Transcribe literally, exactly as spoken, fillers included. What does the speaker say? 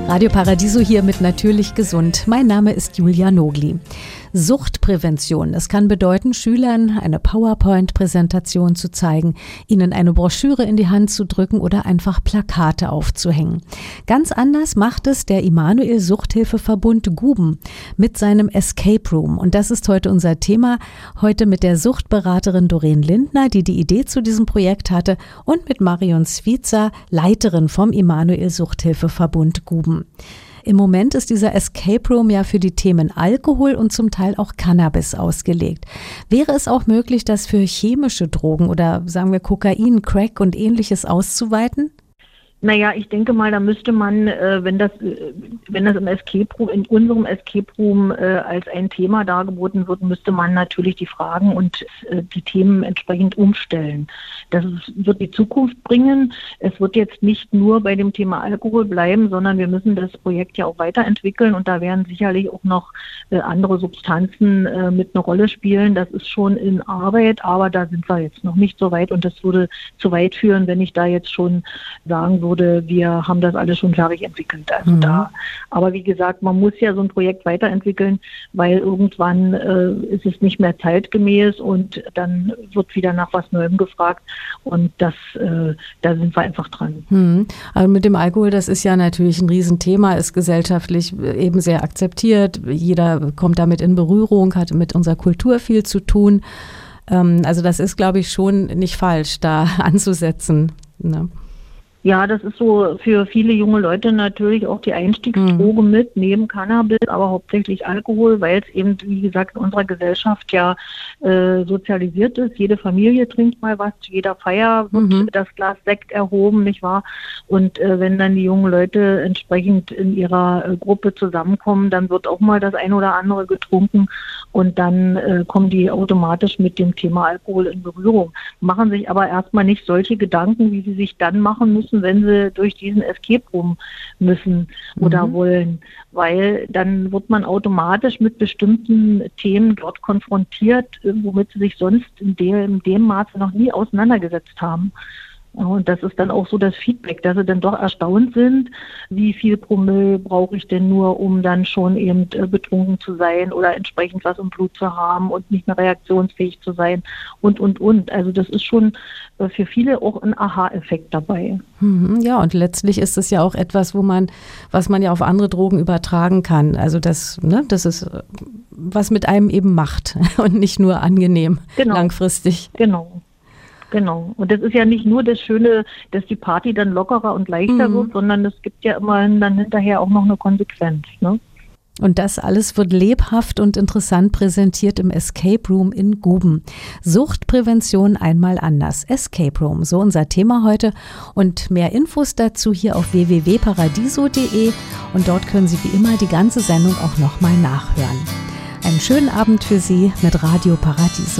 Radio Paradiso hier mit Natürlich Gesund. Mein Name ist Julia Nogli. Suchtprävention. Das kann bedeuten, Schülern eine PowerPoint-Präsentation zu zeigen, ihnen eine Broschüre in die Hand zu drücken oder einfach Plakate aufzuhängen. Ganz anders macht es der Immanuel-Suchthilfeverbund Guben mit seinem Escape Room. Und das ist heute unser Thema. Heute mit der Suchtberaterin Doreen Lindner, die die Idee zu diesem Projekt hatte, und mit Marion Switzer, Leiterin vom Immanuel-Suchthilfeverbund Guben. Im Moment ist dieser Escape Room ja für die Themen Alkohol und zum Teil auch Cannabis ausgelegt. Wäre es auch möglich, das für chemische Drogen oder sagen wir Kokain, Crack und ähnliches auszuweiten? Naja, ich denke mal, da müsste man, äh, wenn das äh, wenn das im Escape Room, in unserem Escape Room äh, als ein Thema dargeboten wird, müsste man natürlich die Fragen und äh, die Themen entsprechend umstellen. Das ist, wird die Zukunft bringen. Es wird jetzt nicht nur bei dem Thema Alkohol bleiben, sondern wir müssen das Projekt ja auch weiterentwickeln und da werden sicherlich auch noch äh, andere Substanzen äh, mit eine Rolle spielen. Das ist schon in Arbeit, aber da sind wir jetzt noch nicht so weit und das würde zu weit führen, wenn ich da jetzt schon sagen würde, Wurde, wir haben das alles schon fertig entwickelt. Also mhm. da, aber wie gesagt, man muss ja so ein Projekt weiterentwickeln, weil irgendwann äh, ist es nicht mehr zeitgemäß und dann wird wieder nach was Neuem gefragt und das, äh, da sind wir einfach dran. Mhm. Also mit dem Alkohol, das ist ja natürlich ein Riesenthema, ist gesellschaftlich eben sehr akzeptiert. Jeder kommt damit in Berührung, hat mit unserer Kultur viel zu tun. Ähm, also das ist, glaube ich, schon nicht falsch, da anzusetzen. Ne? Ja, das ist so für viele junge Leute natürlich auch die Einstiegsdroge mhm. mit, neben Cannabis, aber hauptsächlich Alkohol, weil es eben, wie gesagt, in unserer Gesellschaft ja äh, sozialisiert ist. Jede Familie trinkt mal was, zu jeder Feier wird mhm. das Glas Sekt erhoben, nicht wahr? Und äh, wenn dann die jungen Leute entsprechend in ihrer äh, Gruppe zusammenkommen, dann wird auch mal das ein oder andere getrunken und dann äh, kommen die automatisch mit dem Thema Alkohol in Berührung. Machen sich aber erstmal nicht solche Gedanken, wie sie sich dann machen müssen, wenn sie durch diesen Escape Room müssen oder mhm. wollen, weil dann wird man automatisch mit bestimmten Themen dort konfrontiert, womit sie sich sonst in dem, in dem Maße noch nie auseinandergesetzt haben. Und das ist dann auch so das Feedback, dass sie dann doch erstaunt sind, wie viel Promille brauche ich denn nur, um dann schon eben betrunken zu sein oder entsprechend was im Blut zu haben und nicht mehr reaktionsfähig zu sein und, und, und. Also das ist schon für viele auch ein Aha-Effekt dabei. Ja, und letztlich ist es ja auch etwas, wo man, was man ja auf andere Drogen übertragen kann. Also das, ne, das ist, was mit einem eben macht und nicht nur angenehm genau. langfristig. Genau. Genau. Und das ist ja nicht nur das Schöne, dass die Party dann lockerer und leichter mhm. wird, sondern es gibt ja immerhin dann hinterher auch noch eine Konsequenz, ne? Und das alles wird lebhaft und interessant präsentiert im Escape Room in Guben. Suchtprävention einmal anders. Escape Room, so unser Thema heute. Und mehr Infos dazu hier auf w w w punkt paradiso punkt de und dort können Sie wie immer die ganze Sendung auch nochmal nachhören. Einen schönen Abend für Sie mit Radio Paradiso.